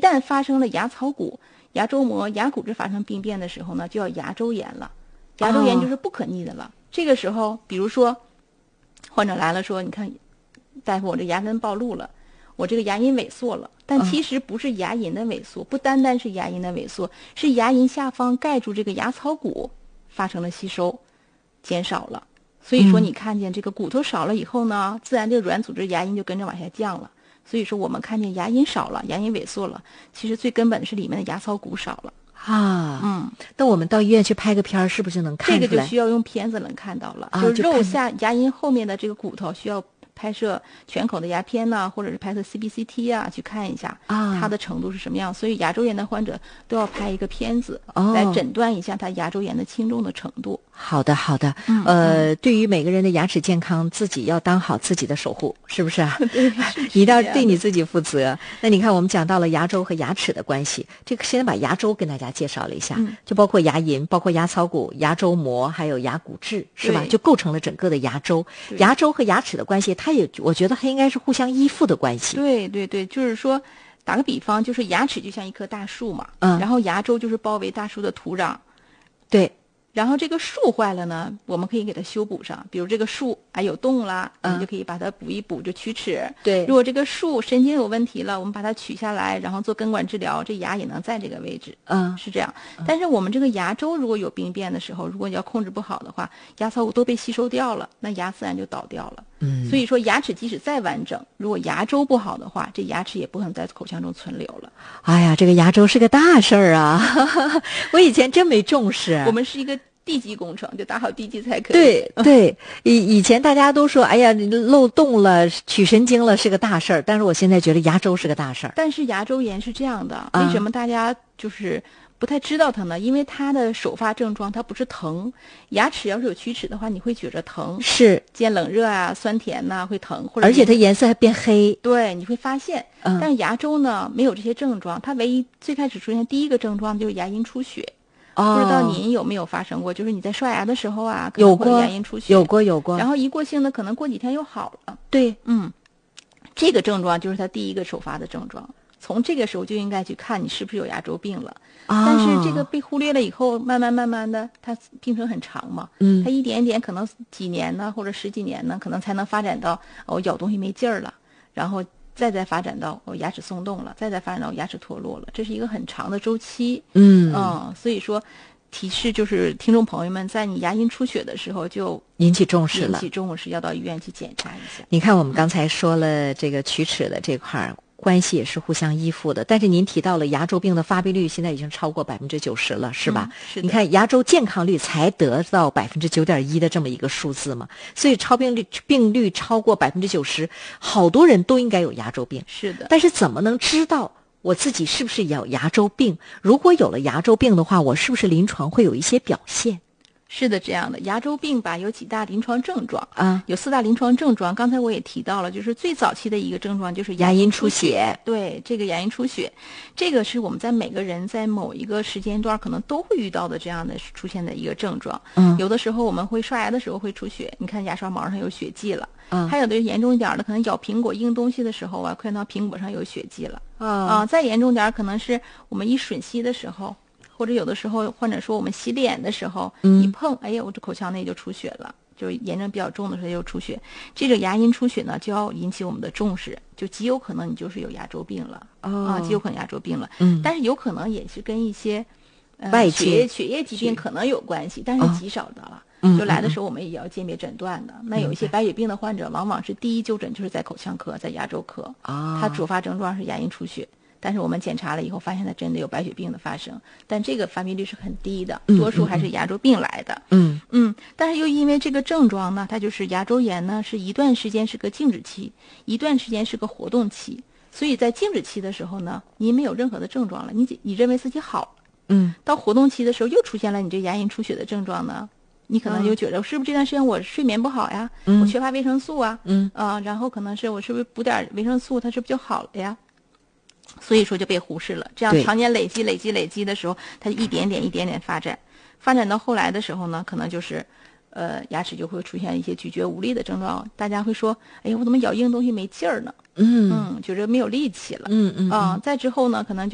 旦发生了牙槽骨、牙周膜、牙骨质发生病变的时候呢，就要牙周炎了。牙周炎就是不可逆的了。这个时候，比如说患者来了说，你看大夫，我这牙根暴露了，我这个牙龈萎缩了，但其实不是牙龈的萎缩，不单单是牙龈的萎缩，是牙龈下方盖住这个牙槽骨发生了吸收，减少了。所以说你看见这个骨头少了以后呢，自然这个软组织牙龈就跟着往下降了。所以说我们看见牙龈少了，牙龈萎缩了，其实最根本的是里面的牙槽骨少了。 那我们到医院去拍个片儿，是不是能看出来？ 这个就需要用片子能看到了，就是肉下牙龈后面的这个骨头需要拍摄全口的牙片呢，或者是拍摄 CBCT 啊，去看一下它的程度是什么样。所以牙周炎的患者都要拍一个片子，来诊断一下他牙周炎的轻重的程度。 好的，好的。对于每个人的牙齿健康，自己要当好自己的守护，是不是啊？ 对， 一定要对你自己负责。那你看，我们讲到了牙周和牙齿的关系，这个先把牙周跟大家介绍了一下，就包括牙龈、包括牙槽骨、牙周膜，还有牙骨质，是吧？就构成了整个的牙周。牙周和牙齿的关系，我觉得它应该是互相依附的关系。 对对对，就是说，打个比方，就是牙齿就像一棵大树嘛，然后牙周就是包围大树的土壤， 对。 然后这个树坏了呢，我们可以给它修补上。比如这个树有洞了，我们就可以把它补一补，就龋齿。 对， 如果这个树神经有问题了，我们把它取下来，然后做根管治疗，这牙也能在这个位置。是这样。但是我们这个牙周如果有病变的时候，如果你要控制不好的话，牙槽骨都被吸收掉了，那牙自然就倒掉了。所以说牙齿即使再完整，如果牙周不好的话，这牙齿也不可能在口腔中存留了。 哎呀，这个牙周是个大事儿啊！我以前真没重视。 我们是一个地基工程，就打好地基才可以。 对，以前大家都说，哎呀，漏洞了、取神经了是个大事儿，但是我现在觉得牙周是个大事儿。 但是牙周炎是这样的，为什么大家就是不太知道它呢？因为它的首发症状它不是疼，牙齿要是有龋齿的话，你会觉着疼， 是见冷热啊、酸甜呐、会疼，或者而且它颜色还变黑。 对，你会发现。但是牙周呢没有这些症状，它唯一最开始出现第一个症状就是牙龈出血。不知道您有没有发生过？就是你在刷牙的时候啊，可能会牙龈出血， 有过。 然后一过性的，可能过几天又好了。 对， 这个症状就是它第一个首发的症状。从这个时候就应该去看你是不是有牙周病了。但是这个被忽略了以后，慢慢的，它病程很长嘛。它一点点可能几年呢，或者十几年呢，可能才能发展到咬东西没劲儿了，然后再发展到牙齿松动了，再发展到牙齿脱落了，这是一个很长的周期。所以说提示就是听众朋友们，在你牙龈出血的时候就引起重视， 要到医院去检查一下。 你看我们刚才说了这个龋齿的这块儿。关系也是互相依附的，但是您提到了牙周病的发病率现在已经超过90%了，是吧？ 是的。 你看牙周健康率才得到9.1%的这么一个数字嘛，所以病率超过90%，好多人都应该有牙周病。 是的。 但是怎么能知道我自己是不是有牙周病？如果有了牙周病的话，我是不是临床会有一些表现？ 是的，这样的牙周病吧，有几大临床症状有4大临床症状。刚才我也提到了，就是最早期的一个症状就是牙龈出血。 对，这个牙龈出血，这个是我们在每个人在某一个时间段可能都会遇到的这样的出现的一个症状。有的时候我们会刷牙的时候会出血，你看牙刷毛上有血迹了。还有的严重一点的，可能咬苹果硬东西的时候啊，看到苹果上有血迹了。再严重点，可能是我们一吮吸的时候。或者有的时候患者说我们洗脸的时候一碰，哎呀，我这口腔内就出血了，就炎症比较重的时候就出血。这个牙龈出血呢，就要引起我们的重视，就极有可能你就是有牙周病了。极有可能牙周病了。但是有可能也是跟一些外界血液疾病可能有关系，但是极少的了。就来的时候我们也要鉴别诊断的。那有一些白血病的患者，往往是第一就诊就是在口腔科，在牙周科。他主发症状是牙龈出血。但是我们检查了以后，发现它真的有白血病的发生，但这个发病率是很低的，多数还是牙周病来的。但是又因为这个症状呢，它就是牙周炎呢，是一段时间是个静止期，一段时间是个活动期。所以在静止期的时候呢，你没有任何的症状了，你认为自己好了。到活动期的时候又出现了你这牙龈出血的症状呢，你可能就觉得是不是这段时间我睡眠不好呀，我缺乏维生素啊，然后可能是我是不是补点维生素，它是不是就好了呀？所以说就被忽视了，这样常年累积的时候，它就一点点发展到后来的时候呢，可能就是牙齿就会出现一些咀嚼无力的症状，大家会说，哎呀，我怎么咬硬东西没劲儿呢？觉着没有力气了。再之后呢，可能